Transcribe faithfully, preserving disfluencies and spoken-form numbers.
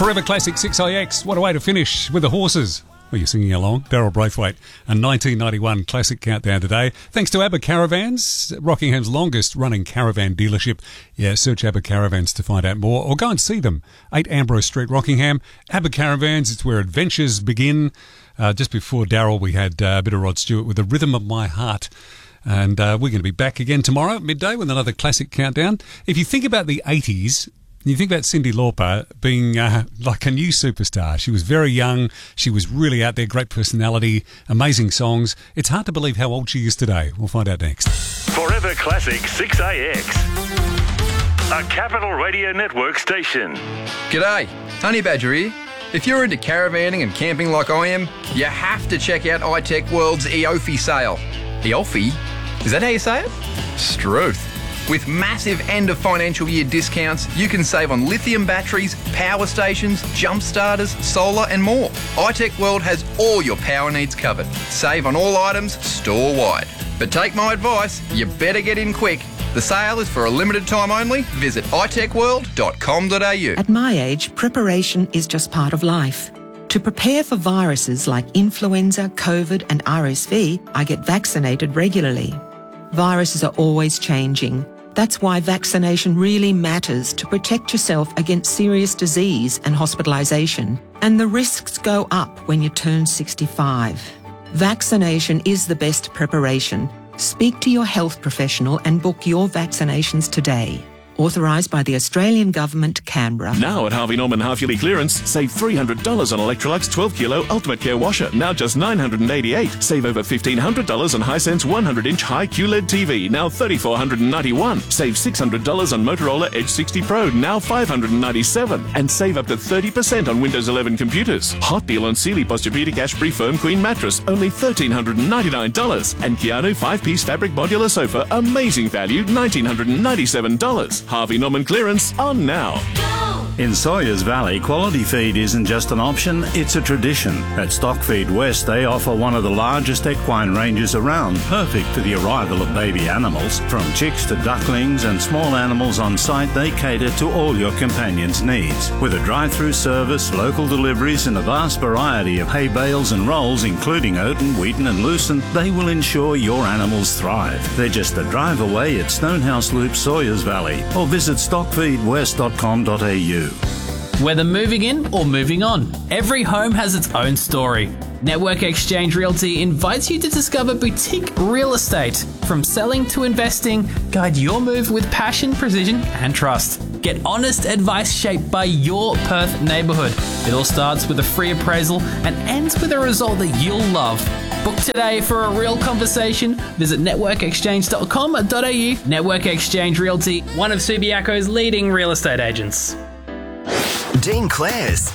Forever Classic six I X. What a way to finish with the horses. Well, you're singing along. Daryl Braithwaite, a nineteen ninety-one classic countdown today. Thanks to ABBA Caravans, Rockingham's longest running caravan dealership. Yeah, search ABBA Caravans to find out more or go and see them. eight Ambrose Street, Rockingham. ABBA Caravans, it's where adventures begin. Uh, just before Daryl, we had uh, a bit of Rod Stewart with The Rhythm of My Heart. And uh, we're going to be back again tomorrow at midday with another classic countdown. If you think about the eighties, you think about Cyndi Lauper being uh, like a new superstar. She was very young. She was really out there, great personality, amazing songs. It's hard to believe how old she is today. We'll find out next. Forever Classic six A X, a Capital Radio Network station. G'day, Honey Badger here. If you're into caravanning and camping like I am, you have to check out iTech World's EOFI sale. EOFI? Is that how you say it? Struth. With massive end of financial year discounts, you can save on lithium batteries, power stations, jump starters, solar and more. iTech World has all your power needs covered. Save on all items store-wide. But take my advice, you better get in quick. The sale is for a limited time only. Visit i tech world dot com dot a u. At my age, preparation is just part of life. To prepare for viruses like influenza, COVID and R S V, I get vaccinated regularly. Viruses are always changing. That's why vaccination really matters to protect yourself against serious disease and hospitalisation. And the risks go up when you turn sixty-five. Vaccination is the best preparation. Speak to your health professional and book your vaccinations today. Authorised by the Australian Government, Canberra. Now at Harvey Norman half-yearly clearance, save three hundred dollars on Electrolux twelve kilo Ultimate Care Washer, now just nine hundred eighty-eight dollars. Save over fifteen hundred dollars on Hisense one hundred inch high Q L E D T V, now three thousand four hundred ninety-one dollars. Save six hundred dollars on Motorola Edge sixty Pro, now five hundred ninety-seven dollars. And save up to thirty percent on Windows eleven computers. Hot deal on Sealy Posturepedic Ashbury Firm Queen Mattress, only one thousand three hundred ninety-nine dollars. And Keanu five-piece fabric modular sofa, amazing value, one thousand nine hundred ninety-seven dollars. Harvey Norman clearance on now. In Sawyers Valley, quality feed isn't just an option, it's a tradition. At Stockfeed West, they offer one of the largest equine ranges around, perfect for the arrival of baby animals. From chicks to ducklings and small animals on site, they cater to all your companions' needs. With a drive-through service, local deliveries and a vast variety of hay bales and rolls, including Oaten, Wheaton and Lucerne, they will ensure your animals thrive. They're just a drive away at Stonehouse Loop, Sawyers Valley, or visit stockfeed west dot com dot a u. Whether moving in or moving on, every home has its own story. Network Exchange Realty invites you to discover boutique real estate. From selling to investing, guide your move with passion, precision and trust. Get honest advice shaped by your Perth neighbourhood. It all starts with a free appraisal and ends with a result that you'll love. Book today for a real conversation. Visit network exchange dot com dot a u. Network Exchange Realty, one of Subiaco's leading real estate agents. Dean Clares.